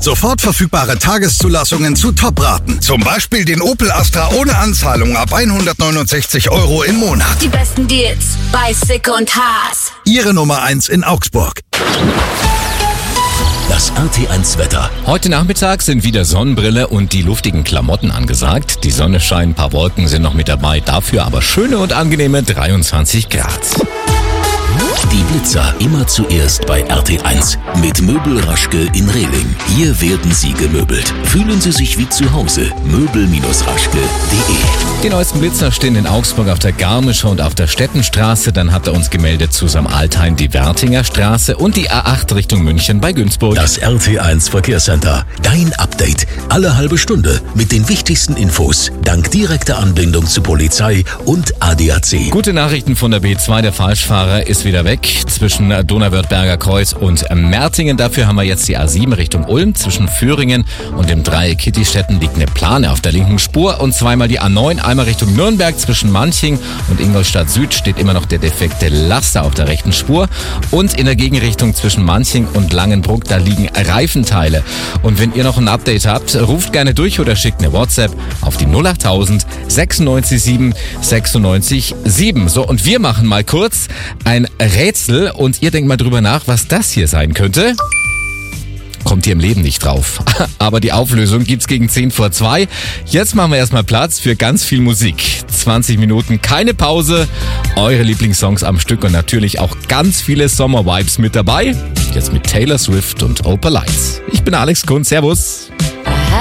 Sofort verfügbare Tageszulassungen zu Top-Raten. Zum Beispiel den Opel Astra ohne Anzahlung ab 169 € im Monat. Die besten Deals bei Sick und Haas. Ihre Nummer 1 in Augsburg. Das RT1-Wetter. Heute Nachmittag sind wieder Sonnenbrille und die luftigen Klamotten angesagt. Die Sonne scheint, ein paar Wolken sind noch mit dabei, dafür aber schöne und angenehme 23 Grad. Die Blitzer immer zuerst bei RT1 mit Möbel Raschke in Rehling. Hier werden Sie gemöbelt. Fühlen Sie sich wie zu Hause. Möbel-raschke.de. Die neuesten Blitzer stehen in Augsburg auf der Garmischer und auf der Stettenstraße. Dann hat er uns gemeldet zu St. Altheim die Wertinger Straße und die A8 Richtung München bei Günzburg. Das RT1 Verkehrscenter. Dein Update. Alle halbe Stunde mit den wichtigsten Infos. Dank direkter Anbindung zu Polizei und ADAC. Gute Nachrichten von der B2. Der Falschfahrer ist wieder weg zwischen Donauwörthberger Kreuz und Mertingen. Dafür haben wir jetzt die A7 Richtung Ulm. Zwischen Föhringen und dem Dreieck Kittistetten liegt eine Plane auf der linken Spur und zweimal die A9, einmal Richtung Nürnberg. Zwischen Manching und Ingolstadt Süd steht immer noch der defekte Laster auf der rechten Spur und in der Gegenrichtung zwischen Manching und Langenbruck, da liegen Reifenteile. Und wenn ihr noch ein Update habt, ruft gerne durch oder schickt eine WhatsApp auf die 08000 96 7 96 7. So, und wir machen mal kurz ein Rätsel und ihr denkt mal drüber nach, was das hier sein könnte. Kommt ihr im Leben nicht drauf. Aber die Auflösung gibt's gegen 2:10. Jetzt machen wir erstmal Platz für ganz viel Musik. 20 Minuten, keine Pause. Eure Lieblingssongs am Stück und natürlich auch ganz viele Sommer-Vibes mit dabei. Jetzt mit Taylor Swift und Opal Lights. Ich bin Alex Kunz. Servus.